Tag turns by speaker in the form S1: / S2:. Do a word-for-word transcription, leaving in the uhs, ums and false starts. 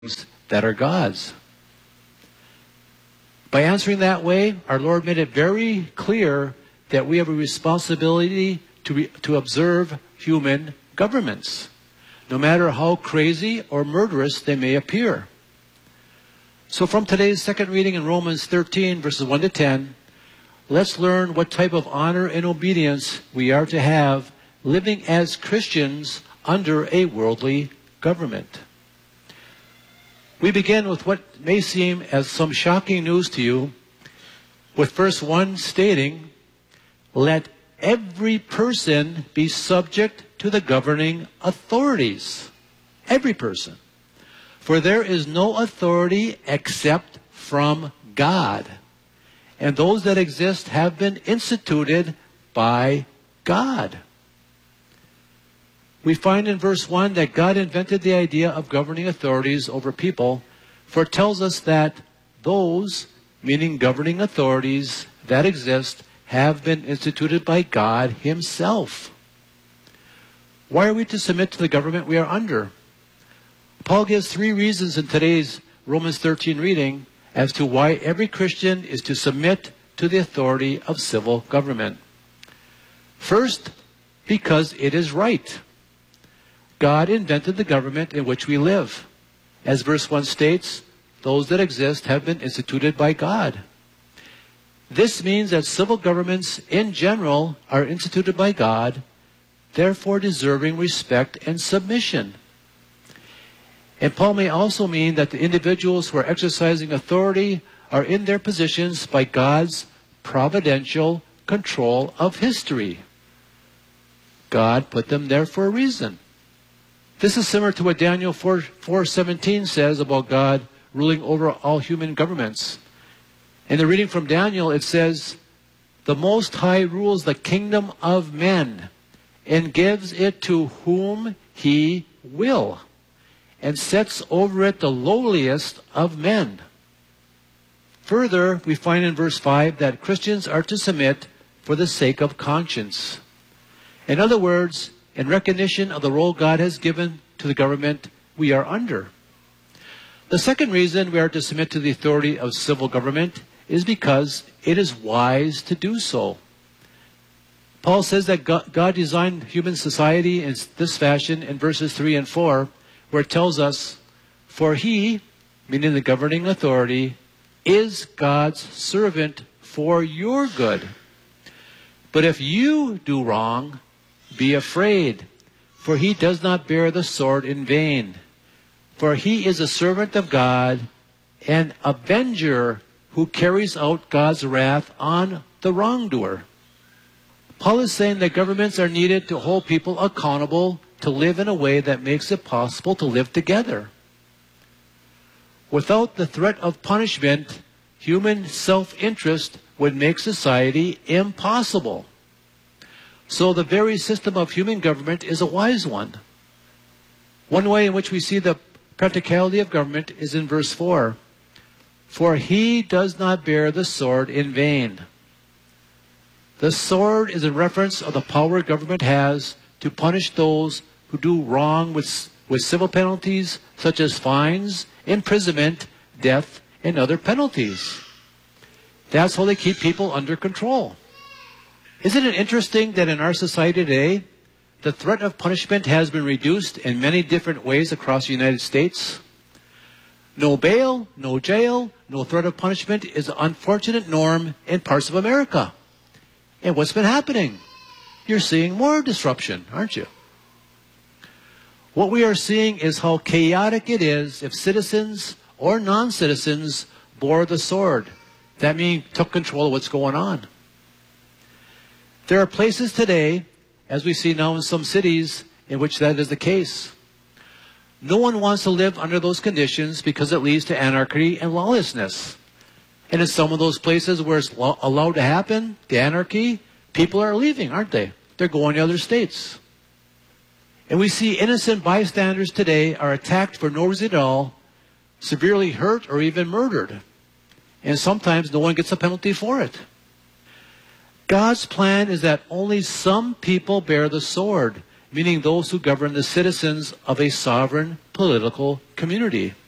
S1: that are God's. By answering that way, our Lord made it very clear that we have a responsibility to, re to observe human governments, no matter how crazy or murderous they may appear. So from today's second reading in Romans thirteen, verses one to ten, let's learn what type of honor and obedience we are to have living as Christians under a worldly government. We begin with what may seem as some shocking news to you, with verse one stating, "Let every person be subject to the governing authorities." Every person. "For there is no authority except from God, and those that exist have been instituted by God." We find in verse one that God invented the idea of governing authorities over people, for it tells us that those, meaning governing authorities that exist, have been instituted by God Himself. Why are we to submit to the government we are under? Paul gives three reasons in today's Romans thirteen reading as to why every Christian is to submit to the authority of civil government. First, because it is right. God invented the government in which we live. As verse one states, those that exist have been instituted by God. This means that civil governments in general are instituted by God, therefore deserving respect and submission. And Paul may also mean that the individuals who are exercising authority are in their positions by God's providential control of history. God put them there for a reason. This is similar to what Daniel four seventeen says about God ruling over all human governments. In the reading from Daniel, it says, "The Most High rules the kingdom of men and gives it to whom He will, and sets over it the lowliest of men." Further, we find in verse five that Christians are to submit for the sake of conscience. In other words, in recognition of the role God has given to the government we are under. The second reason we are to submit to the authority of civil government is because it is wise to do so. Paul says that God designed human society in this fashion in verses three and four, where it tells us, "For He," meaning the governing authority, "is God's servant for your good. But if you do wrong, be afraid, for He does not bear the sword in vain. For He is a servant of God, an avenger who carries out God's wrath on the wrongdoer." Paul is saying that governments are needed to hold people accountable to live in a way that makes it possible to live together. Without the threat of punishment, human self-interest would make society impossible. So the very system of human government is a wise one. One way in which we see the practicality of government is in verse four. "For He does not bear the sword in vain." The sword is a reference of the power government has to punish those who do wrong with, with civil penalties such as fines, imprisonment, death, and other penalties. That's how they keep people under control. Isn't it interesting that in our society today, the threat of punishment has been reduced in many different ways across the United States? No bail, no jail, no threat of punishment is an unfortunate norm in parts of America. And what's been happening? You're seeing more disruption, aren't you? What we are seeing is how chaotic it is if citizens or non-citizens bore the sword. That means took control of what's going on. There are places today, as we see now in some cities, in which that is the case. No one wants to live under those conditions because it leads to anarchy and lawlessness. And in some of those places where it's allowed to happen, the anarchy, people are leaving, aren't they? They're going to other states. And we see innocent bystanders today are attacked for no reason at all, severely hurt or even murdered. And sometimes no one gets a penalty for it. God's plan is that only some people bear the sword, meaning those who govern the citizens of a sovereign political community.